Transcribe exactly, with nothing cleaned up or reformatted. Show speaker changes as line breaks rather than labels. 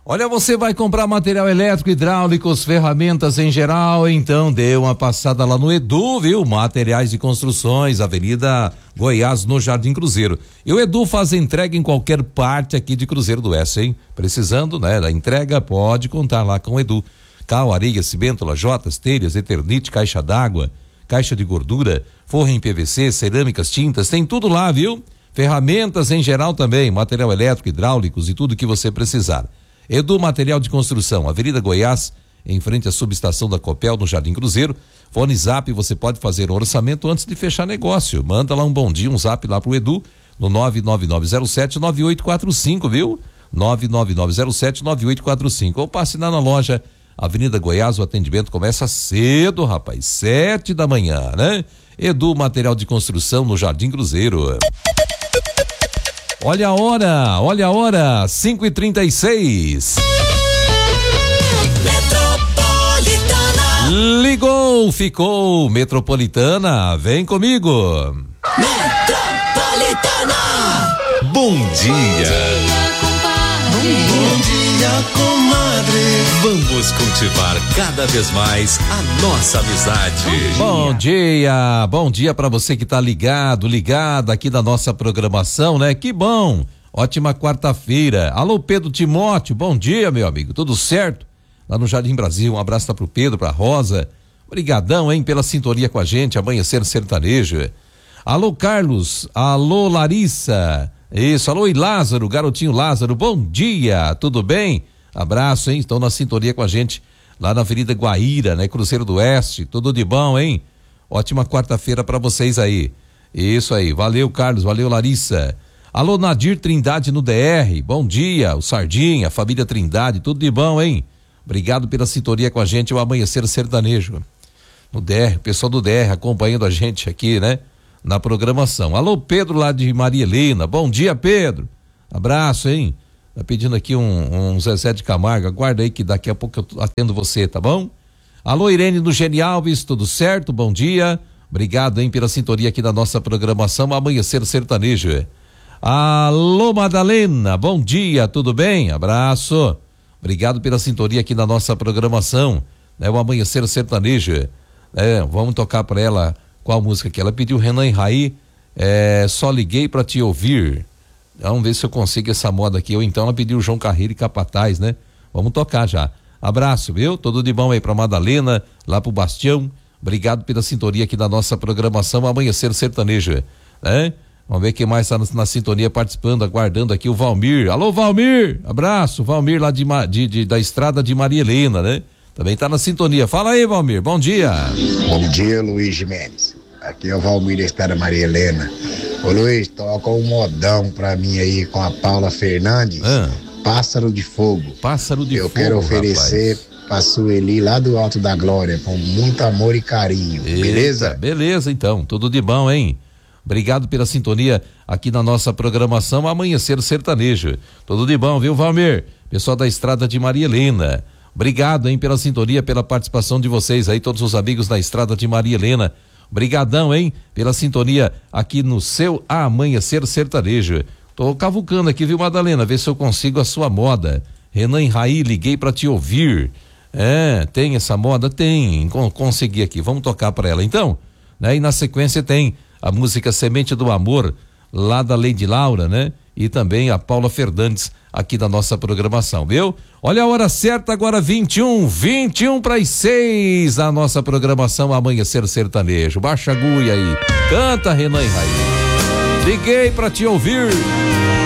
Olha, você vai comprar material elétrico, hidráulicos, ferramentas em geral, então dê uma passada lá no Edu, viu? Materiais de construções, Avenida Goiás, no Jardim Cruzeiro. E o Edu faz entrega em qualquer parte aqui de Cruzeiro do Oeste, hein? Precisando, né, da entrega, pode contar lá com o Edu. Cal, areia, cimento, lajotas, telhas, eternite, caixa d'água, caixa de gordura, forro em P V C, cerâmicas, tintas, tem tudo lá, viu? Ferramentas em geral também, material elétrico, hidráulicos e tudo que você precisar. Edu Material de Construção, Avenida Goiás, em frente à subestação da Copel, no Jardim Cruzeiro. Fone Zap, você pode fazer um orçamento antes de fechar negócio. Manda lá um bom dia, um zap lá pro Edu, no nove nove nove zero sete nove oito quatro cinco, viu? nove nove nove zero sete nove oito quatro cinco. Ou passe lá na loja Avenida Goiás, o atendimento começa cedo, rapaz, sete da manhã, né? Edu Material de Construção, no Jardim Cruzeiro. Olha a hora, olha a hora, cinco e trinta e seis. Metropolitana. Ligou, ficou, Metropolitana, vem comigo.
Metropolitana.
Bom dia. Bom dia, comadre. Vamos cultivar cada vez mais a nossa amizade.
Bom dia, bom dia para você que tá ligado, ligada aqui na nossa programação, né? Que bom, ótima quarta-feira. Alô, Pedro Timóteo, bom dia, meu amigo, tudo certo? Lá no Jardim Brasil, um abraço lá pro Pedro, pra Rosa. Obrigadão, hein, pela sintonia com a gente, Amanhecer Sertanejo. Alô, Carlos, alô, Larissa. Isso, alô, e Lázaro, garotinho Lázaro, bom dia, tudo bem? Abraço, hein? Estão na sintonia com a gente lá na Avenida Guaíra, né? Cruzeiro do Oeste, tudo de bom, hein? Ótima quarta-feira para vocês aí. Isso aí, valeu, Carlos, valeu, Larissa. Alô, Nadir Trindade no D R, bom dia, o Sardinha, a família Trindade, tudo de bom, hein? Obrigado pela sintonia com a gente, o Amanhecer Sertanejo. No D R, o pessoal do D R acompanhando a gente aqui, né? Na programação. Alô, Pedro lá de Maria Helena, bom dia, Pedro. Abraço, hein? Tá pedindo aqui um, um Zezé de Camargo, aguarda aí que daqui a pouco eu atendo você, tá bom? Alô, Irene do Geni Alves, tudo certo? Bom dia. Obrigado, hein, pela sintonia aqui da nossa programação Amanhecer Sertanejo. Alô, Madalena, bom dia, tudo bem? Abraço. Obrigado pela sintonia aqui da nossa programação, né? O Amanhecer Sertanejo. É, vamos tocar para ela qual música que ela pediu, Renan e Raí, é, Só Liguei Pra Te Ouvir. Vamos ver se eu consigo essa moda aqui, ou então ela pediu João Carreiro e Capataz, né? Vamos tocar já. Abraço, viu? Tudo de bom aí pra Madalena, lá pro Bastião. Obrigado pela sintonia aqui da nossa programação Amanhecer Sertanejo, né? Vamos ver quem mais está na, na sintonia participando, aguardando aqui o Valmir. Alô, Valmir! Abraço, Valmir lá de, de, de da estrada de Maria Helena, né? Também tá na sintonia. Fala aí, Valmir, bom dia.
Bom dia, Luiz Gimenez. Aqui é o Valmir da estrada Maria Helena. Ô Luiz, toca um modão pra mim aí com a Paula Fernandes. Ah. Pássaro de Fogo.
Pássaro de
Eu
Fogo.
Eu quero oferecer rapaz. Pra Sueli lá do Alto da Glória, com muito amor e carinho. Eita, beleza?
Beleza, então. Tudo de bom, hein? Obrigado pela sintonia aqui na nossa programação Amanhecer Sertanejo. Tudo de bom, viu, Valmir? Pessoal da estrada de Maria Helena. Obrigado, hein, pela sintonia, pela participação de vocês aí, todos os amigos da estrada de Maria Helena. Brigadão, hein, pela sintonia aqui no seu Amanhecer Sertanejo. Tô cavucando aqui, viu, Madalena, ver se eu consigo a sua moda. Renan e Raí, liguei pra te ouvir. É, tem essa moda? Tem, consegui aqui, vamos tocar pra ela então, né? E na sequência tem a música Semente do Amor, lá da Lady Laura, né? E também a Paula Fernandes aqui da nossa programação, viu? Olha a hora certa agora, vinte e um, vinte e um para as seis, a nossa programação Amanhecer Sertanejo. Baixa a agulha aí, canta Renan e Raí. Liguei pra te ouvir.